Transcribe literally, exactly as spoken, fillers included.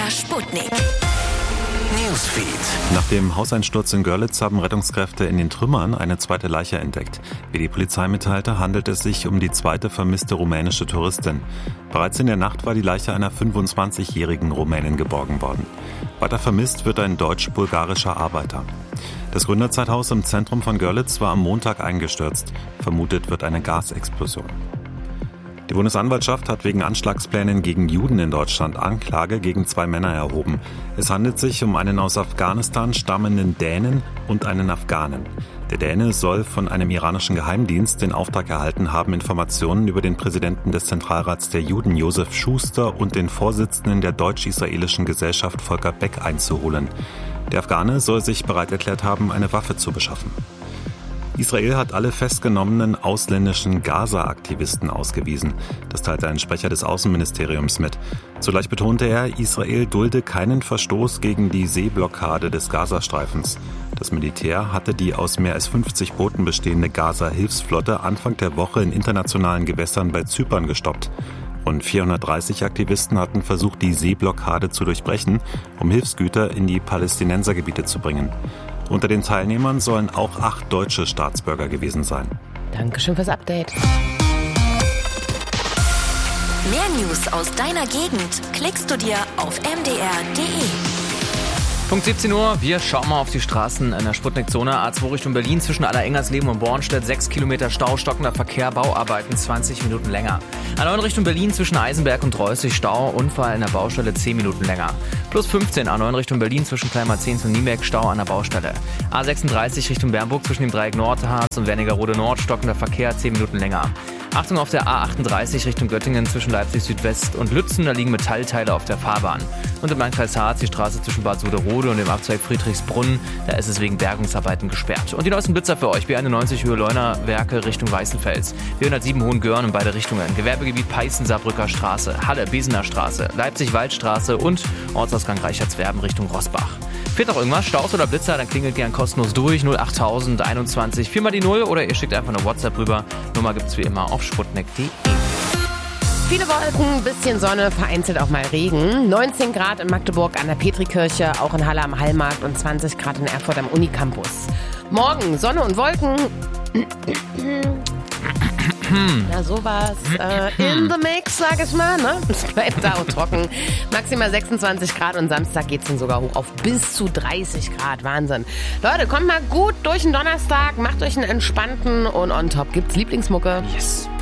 der Sputnik. Newsfeed. Nach dem Hauseinsturz in Görlitz haben Rettungskräfte in den Trümmern eine zweite Leiche entdeckt. Wie die Polizei mitteilte, handelt es sich um die zweite vermisste rumänische Touristin. Bereits in der Nacht war die Leiche einer fünfundzwanzigjährigen Rumänin geborgen worden. Weiter vermisst wird ein deutsch-bulgarischer Arbeiter. Das Gründerzeithaus im Zentrum von Görlitz war am Montag eingestürzt. Vermutet wird eine Gasexplosion. Die Bundesanwaltschaft hat wegen Anschlagsplänen gegen Juden in Deutschland Anklage gegen zwei Männer erhoben. Es handelt sich um einen aus Afghanistan stammenden Dänen und einen Afghanen. Der Däne soll von einem iranischen Geheimdienst den Auftrag erhalten haben, Informationen über den Präsidenten des Zentralrats der Juden, Josef Schuster, und den Vorsitzenden der deutsch-israelischen Gesellschaft, Volker Beck, einzuholen. Der Afghane soll sich bereit erklärt haben, eine Waffe zu beschaffen. Israel hat alle festgenommenen ausländischen Gaza-Aktivisten ausgewiesen. Das teilte ein Sprecher des Außenministeriums mit. Zugleich betonte er, Israel dulde keinen Verstoß gegen die Seeblockade des Gazastreifens. Das Militär hatte die aus mehr als fünfzig Booten bestehende Gaza-Hilfsflotte Anfang der Woche in internationalen Gewässern bei Zypern gestoppt. Rund vierhundertdreißig Aktivisten hatten versucht, die Seeblockade zu durchbrechen, um Hilfsgüter in die Palästinensergebiete zu bringen. Unter den Teilnehmern sollen auch acht deutsche Staatsbürger gewesen sein. Dankeschön fürs Update. Mehr News aus deiner Gegend klickst du dir auf m d r punkt d e. Punkt siebzehn Uhr, wir schauen mal auf die Straßen in der Sputnik-Zone. A zwei Richtung Berlin zwischen Allerengersleben und Bornstedt, sechs Kilometer Stau, stockender Verkehr, Bauarbeiten zwanzig Minuten länger. A neun Richtung Berlin zwischen Eisenberg und Reußig, Stau, Unfall in der Baustelle zehn Minuten länger. Plus fünfzehn, A neun Richtung Berlin zwischen Kleinmarzens und Niebeck, Stau an der Baustelle. A sechsunddreißig Richtung Bernburg zwischen dem Dreieck Nordharz und Wernigerode Nord, stockender Verkehr zehn Minuten länger. Achtung auf der A achtunddreißig Richtung Göttingen zwischen Leipzig Südwest und Lützen, da liegen Metallteile auf der Fahrbahn. Und im Landkreis Harz die Straße zwischen Bad Soderode und dem Abzweig Friedrichsbrunn, da ist es wegen Bergungsarbeiten gesperrt. Und die neuesten Blitzer für euch, B einundneunzig Höhe Leunawerke Richtung Weißenfels, B hundertsieben Hohengörn in beide Richtungen, Gewerbegebiet Peißen-Saarbrücker Straße, Halle Besener Straße, Leipzig-Waldstraße und Ortsausgang Reichertswerben Richtung Rosbach. Fehlt noch irgendwas, Staus oder Blitzer, dann klingelt gern kostenlos durch, null achttausend einundzwanzig, vier mal die null oder ihr schickt einfach eine WhatsApp rüber. Nummer gibt's wie immer auf sputnik punkt d e. Viele Wolken, bisschen Sonne, vereinzelt auch mal Regen. neunzehn Grad in Magdeburg an der Petrikirche, auch in Halle am Hallmarkt und zwanzig Grad in Erfurt am Unicampus. Morgen Sonne und Wolken. Na sowas. Äh, in the mix, sag ich mal. Ne? Es bleibt da auch trocken. Maximal sechsundzwanzig Grad und Samstag geht's dann sogar hoch auf bis zu dreißig Grad. Wahnsinn. Leute, kommt mal gut durch den Donnerstag, macht euch einen entspannten und on top gibt's Lieblingsmucke. Yes.